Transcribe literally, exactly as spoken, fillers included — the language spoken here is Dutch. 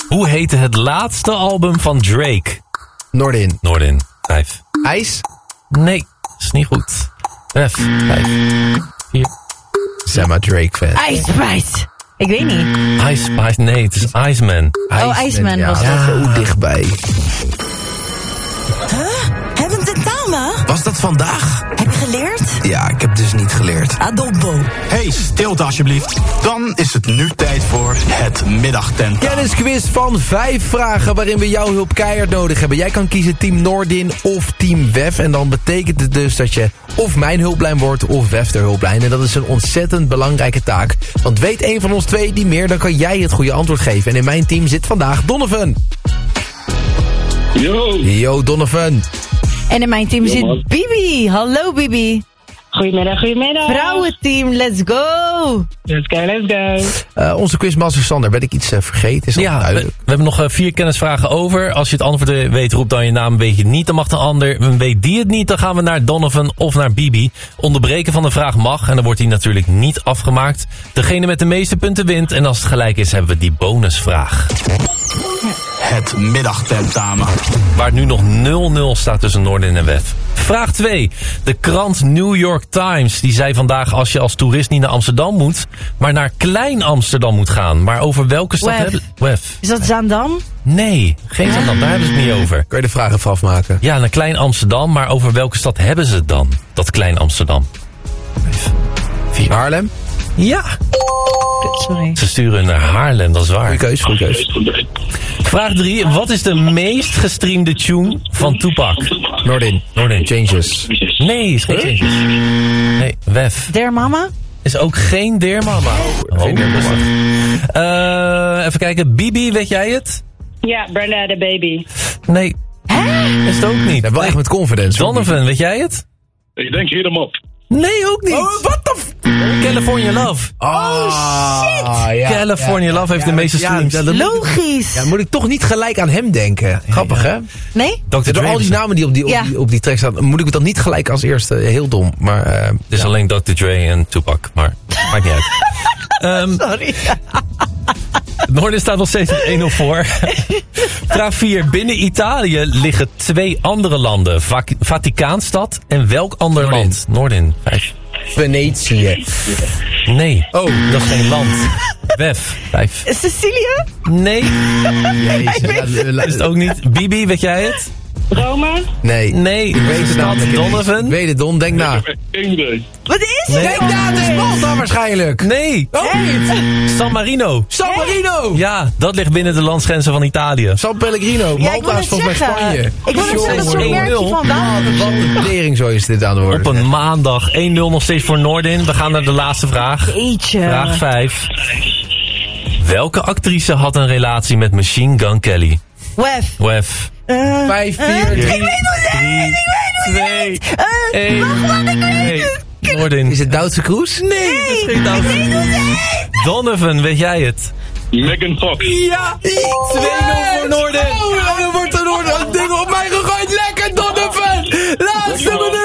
Hoe heette het laatste album van Drake? Noordin. Noordin. Vijf. IJs? Nee, is niet goed. F. Vijf. Vier. Zeg maar Drake fan. Ice Spice. Ik weet niet. Ice Spice. Nee, het is Iceman. Oh, Iceman ja, was ja, dat. zo dichtbij. Huh? Hebben we tentamen? Was dat vandaag? Heb je geleerd? Ja, ik heb dus niet geleerd. Adobo. Hey, stilte alsjeblieft. Dan is het nu tijd voor het middagtent. Kennisquiz van vijf vragen waarin we jouw hulp keihard nodig hebben. Jij kan kiezen team Noordin of team W E F. En dan betekent het dus dat je of mijn hulplijn wordt of W E F de hulplijn. En dat is een ontzettend belangrijke taak. Want weet een van ons twee niet meer, dan kan jij het goede antwoord geven. En in mijn team zit vandaag Donovan. Yo. Yo, Donovan. En in mijn team Yo, zit man. Bibi. Hallo Bibi. Goedemiddag, goedemiddag. Vrouwenteam, let's go. Let's go, let's go. Uh, onze quizmaster Sander, ben ik iets uh, vergeten? Is dat Ja, we, duidelijk? we hebben nog uh, vier kennisvragen over. Als je het antwoord weet, roep dan je naam. Weet je het niet, dan mag de ander. Weet die het niet, dan gaan we naar Donovan of naar Bibi. Onderbreken van de vraag mag. En dan wordt die natuurlijk niet afgemaakt. Degene met de meeste punten wint. En als het gelijk is, hebben we die bonusvraag. Het middagtentamen. Waar het nu nog nul nul staat tussen Noordin en W E F. Vraag twee. De krant New York Times die zei vandaag als je als toerist niet naar Amsterdam moet, maar naar Klein Amsterdam moet gaan. Maar over welke stad W E F. hebben W E F? Is dat Zaandam? Nee, geen Zaandam, daar hebben ze het niet over. Kan je de vraag even afmaken? Ja, naar Klein Amsterdam, maar over welke stad hebben ze het dan? Dat Klein Amsterdam. Vijf, vier. Haarlem? Ja, Sorry. ze sturen naar Haarlem, dat is waar. Goeie keus, goeie keus. Vraag drie. Wat is de meest gestreamde tune van Tupac? Noordin. Noordin. Changes. Nee, is geen Changes. Nee, W E F. Der Mama? Is ook geen Dear Mama. Oh, geen Dear Mama. Uh, even kijken. Bibi, weet jij het? Ja, Brenda the Baby. Nee. Is het ook niet. Ja, wel echt met confidence. Donovan, weet jij het? Ik denk hier hem op. Nee, ook niet. Oh, what the f... California Love. Oh, shit. Ja, California ja, Love heeft ja, de meeste ja, streams. ja, dan moet ik- Logisch. Ja, moet ik toch niet gelijk aan hem denken. Grappig, hè? Nee? dokter Door Dre al die is- namen die op die, op, Ja. die, op die track staan, moet ik dan niet gelijk als eerste. Heel dom, maar... Uh, Het is alleen dokter Dre en Tupac, maar maakt niet uit. Ehm, Sorry. Noorden staat nog steeds met één nul voor. Vraag vier. Binnen Italië liggen twee andere landen. Va- Vaticaanstad en welk ander Noordin. land? Noordin. Vijf. Venetië. Nee. Oh. Dat is geen land. W E F. Vijf. Sicilië? Nee. Jezus, la- la- Is het ook niet. Bibi, weet jij het? Rome? Nee. Nee. Ik weet het Stad namelijk niet. Donovan? Weet het, Don. Denk na. Ik heb geen idee. Wat is Nee. het? Denk na, het is Malta waarschijnlijk. Nee. Oh, San Marino. San Marino. Ja, dat ligt binnen de landsgrenzen van Italië. San Pellegrino. Ja, ik wil Malta is het volgens mij zeggen. Spanje. Ik wil het zeggen, dat is een één merkje nul. van Waalwijk. Wat een tering zo is dit aan de orde. Op een maandag. één nul nog steeds voor Noordin. We gaan naar de laatste vraag. Eetje. Vraag vijf. Welke actrice had een relatie met Machine Gun Kelly? Wef. W E F. Uh, Vijf, vier, drie. drie, twee, uh, één. Nee. Noordin. Is het Duitse Kroes? Nee, het is geen Duitse. Donovan, weet jij het? Megan Fox. Ja, twee nul voor Noordin. Oh, dan wordt er door dat ding op mij gegooid. Lekker, Donovan. Laatste minuut.